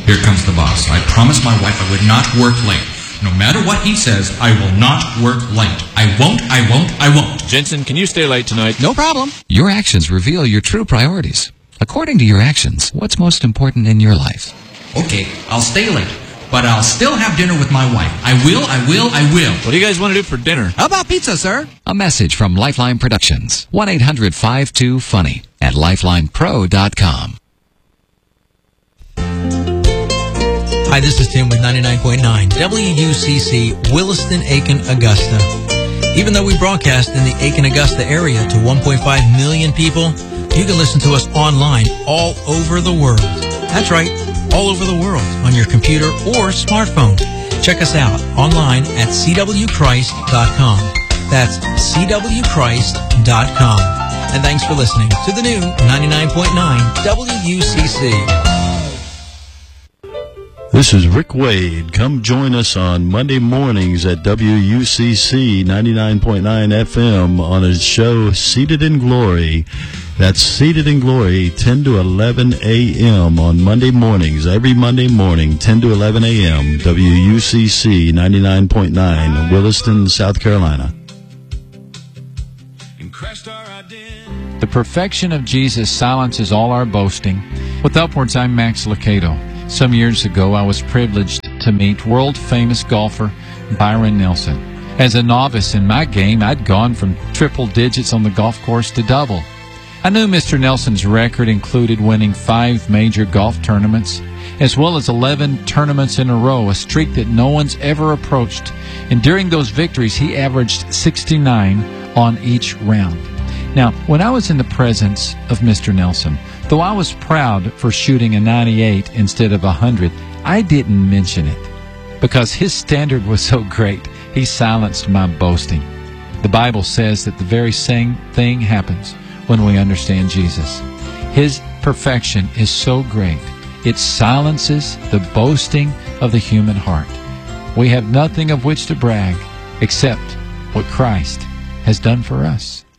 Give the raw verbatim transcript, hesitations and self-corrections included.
Here comes the boss. I promised my wife I would not work late. No matter what he says, I will not work late. I won't, I won't, I won't. Jensen, can you stay late tonight? No problem. Your actions reveal your true priorities. According to your actions, what's most important in your life? Okay, I'll stay late, but I'll still have dinner with my wife. I will, I will, I will. What do you guys want to do for dinner? How about pizza, sir? A message from Lifeline Productions. one eight hundred five two funny at lifeline pro dot com. Hi, this is Tim with ninety-nine point nine W U C C, Williston, Aiken, Augusta. Even though we broadcast in the Aiken-Augusta area to one point five million people, you can listen to us online all over the world. That's right, all over the world on your computer or smartphone. Check us out online at c w christ dot com. That's c w christ dot com. And thanks for listening to the new ninety-nine point nine W U C C. This is Rick Wade. Come join us on Monday mornings at W U C C ninety-nine point nine F M on a show Seated in Glory. That's Seated in Glory, ten to eleven a.m. on Monday mornings, every Monday morning, ten to eleven a.m., W U C C ninety-nine point nine, Williston, South Carolina. The perfection of Jesus silences all our boasting. With Upwards, I'm Max Lucado. Some years ago, I was privileged to meet world-famous golfer Byron Nelson. As a novice in my game, I'd gone from triple digits on the golf course to double. I knew Mister Nelson's record included winning five major golf tournaments, as well as eleven tournaments in a row, a streak that no one's ever approached. And during those victories, he averaged sixty-nine on each round. Now, when I was in the presence of Mister Nelson, though I was proud for shooting a ninety-eight instead of a one hundred, I didn't mention it. Because his standard was so great, he silenced my boasting. The Bible says that the very same thing happens when we understand Jesus. His perfection is so great, it silences the boasting of the human heart. We have nothing of which to brag except what Christ has done for us.